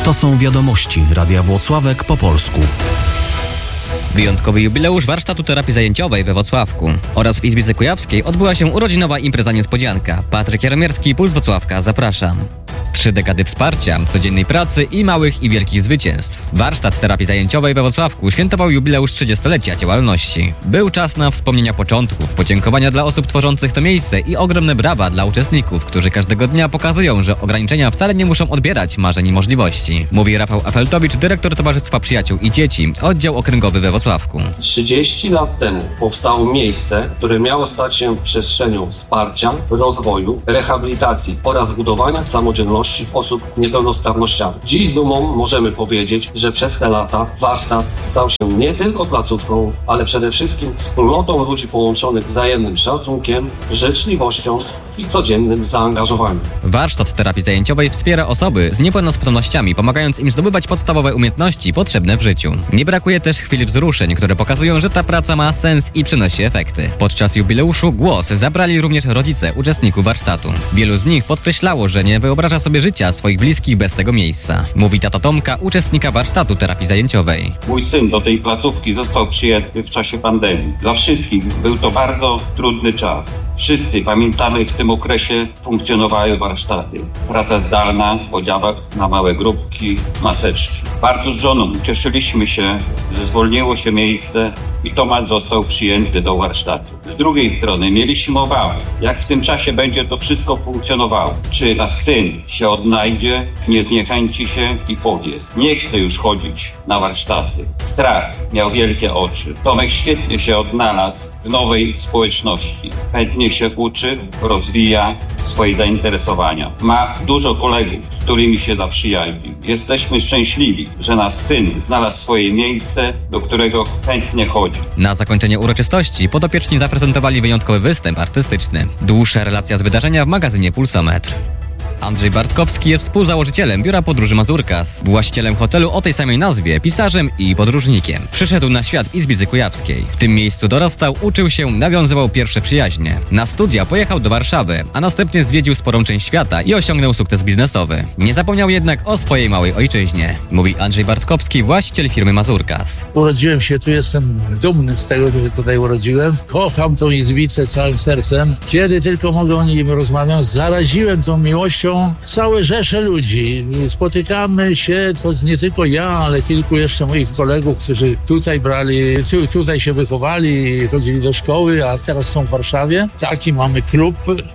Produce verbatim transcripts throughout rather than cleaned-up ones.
To są wiadomości Radia Włocławek po polsku. Wyjątkowy jubileusz warsztatu terapii zajęciowej we Włocławku oraz w Izbicy Kujawskiej odbyła się urodzinowa impreza niespodzianka. Patryk Jaromierski, Puls Włocławka, zapraszam. Trzy dekady wsparcia, codziennej pracy i małych i wielkich zwycięstw. Warsztat terapii zajęciowej we Włocławku świętował jubileusz trzydziestolecia działalności. Był czas na wspomnienia początków, podziękowania dla osób tworzących to miejsce i ogromne brawa dla uczestników, którzy każdego dnia pokazują, że ograniczenia wcale nie muszą odbierać marzeń i możliwości. Mówi Rafał Afeltowicz, dyrektor Towarzystwa Przyjaciół i Dzieci, oddział okręgowy we Włocławku. trzydzieści lat temu powstało miejsce, które miało stać się przestrzenią wsparcia, rozwoju, rehabilitacji oraz budowania samodzielności osób z niepełnosprawnościami. Dziś z dumą możemy powiedzieć, że przez te lata warsztat stał się nie tylko placówką, ale przede wszystkim wspólnotą ludzi połączonych wzajemnym szacunkiem, życzliwością i codziennym zaangażowaniem. Warsztat terapii zajęciowej wspiera osoby z niepełnosprawnościami, pomagając im zdobywać podstawowe umiejętności potrzebne w życiu. Nie brakuje też chwil wzruszeń, które pokazują, że ta praca ma sens i przynosi efekty. Podczas jubileuszu głos zabrali również rodzice uczestników warsztatu. Wielu z nich podkreślało, że nie wyobraża sobie życia swoich bliskich bez tego miejsca. Mówi tata Tomka, uczestnika warsztatu terapii zajęciowej. Mój syn do tej placówki został przyjęty w czasie pandemii. Dla wszystkich był to bardzo trudny czas. Wszyscy pamiętamy, w tym okresie funkcjonowały warsztaty. Praca zdalna, podział na małe grupki, maseczki. Bardzo z żoną cieszyliśmy się, że zwolniło się miejsce i Tomasz został przyjęty do warsztatu. Z drugiej strony mieliśmy obawy, jak w tym czasie będzie to wszystko funkcjonowało. Czy nasz syn się odnajdzie, nie zniechęci się i powie: nie chcę już chodzić na warsztaty. Strach miał wielkie oczy. Tomek świetnie się odnalazł w nowej społeczności. Chętnie się uczy, rozwija swoje zainteresowania. Ma dużo kolegów, z którymi się zaprzyjaźnił. Jesteśmy szczęśliwi, że nasz syn znalazł swoje miejsce, do którego chętnie chodzi. Na zakończenie uroczystości podopieczni zaprezentowali wyjątkowy występ artystyczny. Dłuższa relacja z wydarzenia w magazynie Pulsometr. Andrzej Bartkowski jest współzałożycielem Biura Podróży Mazurkas, właścicielem hotelu o tej samej nazwie, pisarzem i podróżnikiem. Przyszedł na świat w Izbicy Kujawskiej. W tym miejscu dorastał, uczył się, nawiązywał pierwsze przyjaźnie. Na studia pojechał do Warszawy, a następnie zwiedził sporą część świata i osiągnął sukces biznesowy. Nie zapomniał jednak o swojej małej ojczyźnie. Mówi Andrzej Bartkowski, właściciel firmy Mazurkas. Urodziłem się tu, jestem dumny z tego, że się tutaj urodziłem. Kocham tą Izbicę całym sercem. Kiedy tylko mogę o niej rozmawiać, zaraziłem tą miłością całe rzesze ludzi. Spotykamy się, to nie tylko ja, ale kilku jeszcze moich kolegów, którzy tutaj brali, tu, tutaj się wychowali, chodzili do szkoły, a teraz są w Warszawie. Taki mamy klub,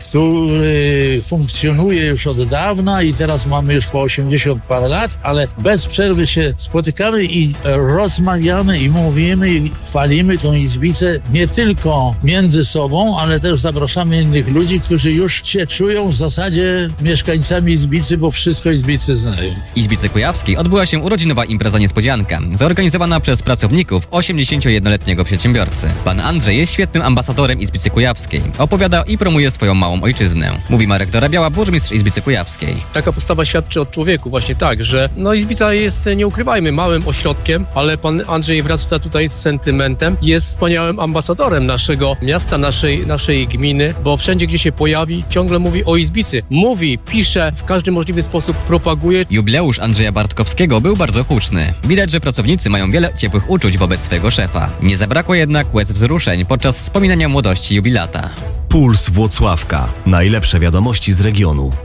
który funkcjonuje już od dawna i teraz mamy już po osiemdziesiąt parę lat, ale bez przerwy się spotykamy i rozmawiamy i mówimy i chwalimy tą Izbicę nie tylko między sobą, ale też zapraszamy innych ludzi, którzy już się czują w zasadzie mieszkańcami Izbicy, bo wszystko Izbicy znają. W Izbicy Kujawskiej odbyła się urodzinowa impreza niespodzianka, zorganizowana przez pracowników osiemdziesięciojednoletniego przedsiębiorcy. Pan Andrzej jest świetnym ambasadorem Izbicy Kujawskiej. Opowiada i promuje swoją małą ojczyznę. Mówi Marek Dorabiała, burmistrz Izbicy Kujawskiej. Taka postawa świadczy o człowieku właśnie tak, że no Izbica jest, nie ukrywajmy, małym ośrodkiem, ale pan Andrzej wraca tutaj z sentymentem. Jest wspaniałym ambasadorem naszego miasta, naszej, naszej gminy, bo wszędzie, gdzie się pojawi, ciągle mówi o Izbicy. Mówi, pisze, w każdy możliwy sposób propaguje. Jubileusz Andrzeja Bartkowskiego był bardzo huczny. Widać, że pracownicy mają wiele ciepłych uczuć wobec swojego szefa. Nie zabrakło jednak łez wzruszeń podczas wspominania młodości jubilata. Puls Włocławka. Najlepsze wiadomości z regionu.